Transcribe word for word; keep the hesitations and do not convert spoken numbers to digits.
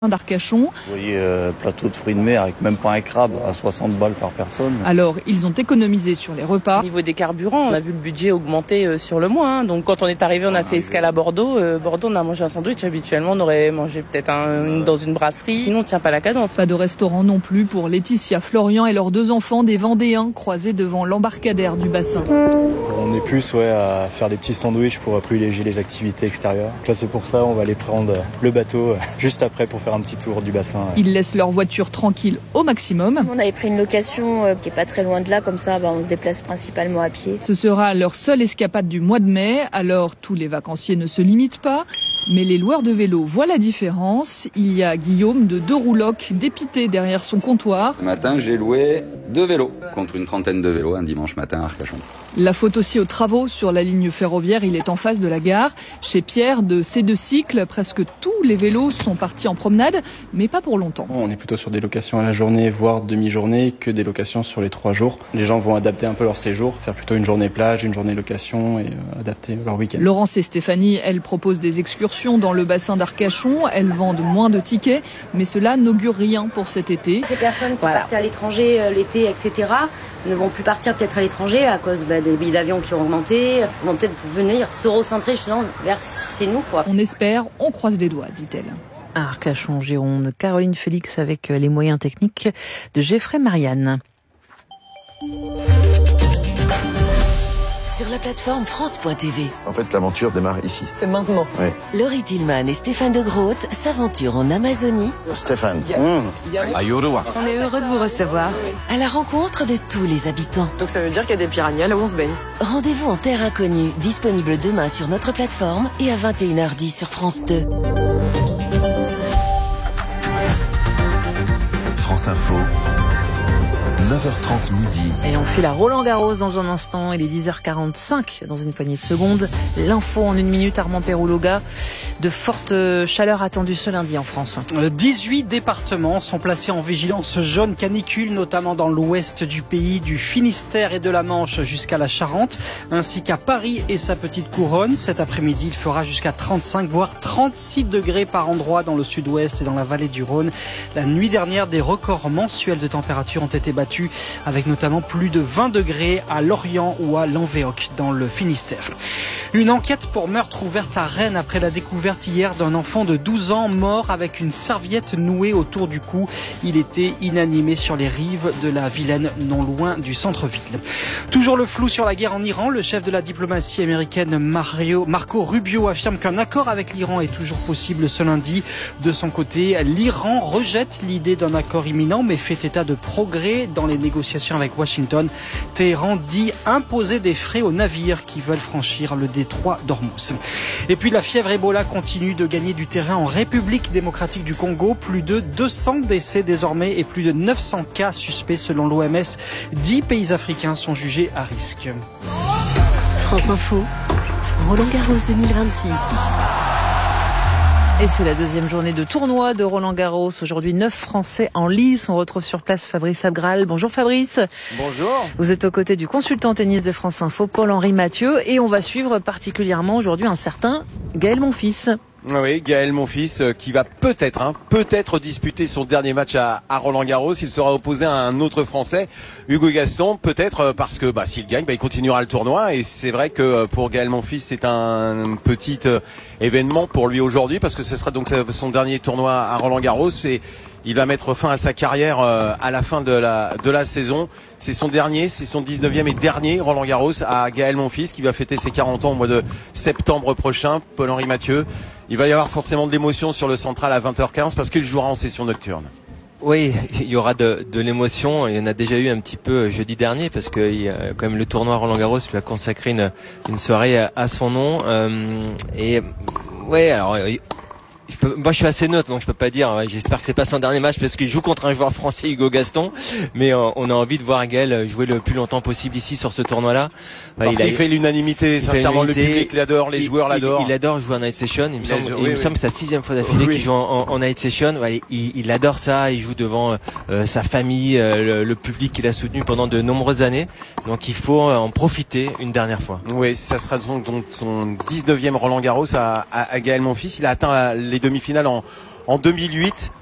d'Arcachon. Vous voyez, euh, plateau de fruits de mer avec même pas un crabe à soixante balles par personne. Alors, ils ont économisé sur les repas. Au niveau des carburants, on a vu le budget augmenter euh, sur le mois. Hein. Donc quand on est arrivé, on a fait escale à Bordeaux. Euh, Bordeaux, on a mangé un sandwich. Habituellement, on aurait mangé peut-être un, une, dans une brasserie. Sinon, on ne tient pas la cadence. Pas de restaurant non plus pour Laetitia, Florian et leurs deux enfants des Vendéens croisés devant l'embarcadère du bassin. On est plus ouais, à faire des petits sandwichs pour privilégier les activités extérieures. Donc là, c'est pour ça on va aller prendre le bateau juste après pour faire un petit tour du bassin. Ils laissent leur voiture tranquille au maximum. On avait pris une location euh, qui est pas très loin de là, comme ça bah, on se déplace principalement à pied. Ce sera leur seule escapade du mois de mai, alors tous les vacanciers ne se limitent pas. Mais les loueurs de vélos voient la différence. Il y a Guillaume de Deux Roulocs, dépité derrière son comptoir. Ce matin, j'ai loué deux vélos contre une trentaine de vélos un dimanche matin à Arcachon. La faute aussi aux travaux sur la ligne ferroviaire. Il est en face de la gare. Chez Pierre de C deux Cycles, presque tous les vélos sont partis en promenade, mais pas pour longtemps. On est plutôt sur des locations à la journée, voire demi-journée, que des locations sur les trois jours. Les gens vont adapter un peu leur séjour, faire plutôt une journée plage, une journée location et euh, adapter leur week-end. Laurence et Stéphanie, elles proposent des excursions dans le bassin d'Arcachon. Elles vendent moins de tickets, mais cela n'augure rien pour cet été. Ces personnes qui Voilà. partent à l'étranger euh, l'été, et cetera, ne vont plus partir peut-être à l'étranger à cause bah, des billets d'avion qui ont augmenté. Ils vont peut-être venir se recentrer justement vers chez nous, quoi. On espère, on croise les doigts, dit-elle. À Arcachon, Gironde, Caroline Félix avec les moyens techniques de Geoffrey Marianne. Sur la plateforme France point T V. En fait, l'aventure démarre ici. C'est maintenant. Oui. Laurie Tillman et Stéphane de Groot s'aventurent en Amazonie. Stéphane. Mmh. On est heureux de vous recevoir. À la rencontre de tous les habitants. Donc ça veut dire qu'il y a des piranhas là où on se baigne. Rendez-vous en terre inconnue, disponible demain sur notre plateforme et à vingt et une heures dix sur France deux. France Info, neuf heures trente midi. Et on file à Roland-Garros dans un instant. Il est dix heures quarante-cinq dans une poignée de secondes. L'info en une minute, Armand Pérouloga. De fortes chaleurs attendues ce lundi en France. dix-huit départements sont placés en vigilance jaune canicule, notamment dans l'ouest du pays, du Finistère et de la Manche jusqu'à la Charente, ainsi qu'à Paris et sa petite couronne. Cet après-midi, il fera jusqu'à trente-cinq, voire trente-six degrés par endroit dans le sud-ouest et dans la vallée du Rhône. La nuit dernière, des records mensuels de température ont été battus, avec notamment plus de vingt degrés à Lorient ou à Lanvéoc dans le Finistère. Une enquête pour meurtre ouverte à Rennes après la découverte hier d'un enfant de douze ans mort avec une serviette nouée autour du cou. Il était inanimé sur les rives de la Vilaine, non loin du centre-ville. Toujours le flou sur la guerre en Iran. Le chef de la diplomatie américaine Mario, Marco Rubio affirme qu'un accord avec l'Iran est toujours possible ce lundi. De son côté, l'Iran rejette l'idée d'un accord imminent mais fait état de progrès dans les négociations avec Washington. Téhéran dit imposer des frais aux navires qui veulent franchir le détroit d'Ormuz. Et puis la fièvre Ebola continue de gagner du terrain en République démocratique du Congo. Plus de deux cents décès désormais et plus de neuf cents cas suspects selon l'O M S. dix pays africains sont jugés à risque. France Info, Roland-Garros deux mille vingt-six. Et c'est la deuxième journée de tournoi de Roland-Garros. Aujourd'hui, neuf Français en lice. On retrouve sur place Fabrice Abgral. Bonjour Fabrice. Bonjour. Vous êtes aux côtés du consultant tennis de France Info, Paul-Henri Mathieu. Et on va suivre particulièrement aujourd'hui un certain Gaël Monfils. Oui, Gaël Monfils qui va peut-être, hein, peut-être disputer son dernier match à, à Roland-Garros. Il sera opposé à un autre Français, Hugo Gaston, peut-être parce que bah, s'il gagne, bah, il continuera le tournoi. Et c'est vrai que pour Gaël Monfils, c'est un petit euh, événement pour lui aujourd'hui parce que ce sera donc son dernier tournoi à Roland-Garros. Et il va mettre fin à sa carrière euh, à la fin de la de la saison. C'est son dernier, c'est son dix-neuvième et dernier Roland-Garros à Gaël Monfils qui va fêter ses quarante ans au mois de septembre prochain. Paul-Henri Mathieu. Il va y avoir forcément de l'émotion sur le central à vingt heures quinze parce qu'il jouera en session nocturne. Oui, il y aura de, de l'émotion. Il y en a déjà eu un petit peu jeudi dernier parce que il y a quand même le tournoi Roland-Garros lui a consacré une, une soirée à, à son nom. Euh, et ouais, alors je peux, moi je suis assez neutre donc je peux pas dire. Ouais, j'espère que c'est pas son dernier match parce qu'il joue contre un joueur français, Hugo Gaston. Mais euh, on a envie de voir Gaël jouer le plus longtemps possible ici sur ce tournoi-là. Parce il, il a, fait l'unanimité. Il sincèrement, l'unanimité, le public l'adore, les il, joueurs l'adorent. Il, il adore jouer en night session. Il me il semble, joué, il oui, me oui. semble que c'est la sixième fois d'affilée oui. qu'il joue en, en, en night session. Ouais, il, il adore ça. Il joue devant euh, sa famille, euh, le, le public qu'il a soutenu pendant de nombreuses années. Donc il faut en profiter une dernière fois. Oui, ça sera donc son dix-neuvième Roland-Garros à, à, à Gaël Monfils. Il a atteint les demi-finales en en deux mille huit.